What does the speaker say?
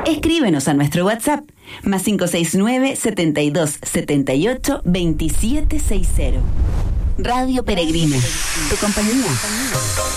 Escríbenos a nuestro WhatsApp, +569 72 78 2760. Radio Peregrina, tu compañía.